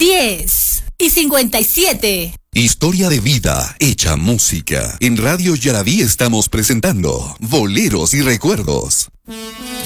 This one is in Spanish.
10:57. Historia de vida hecha música. En Radio Yaraví estamos presentando Boleros y Recuerdos.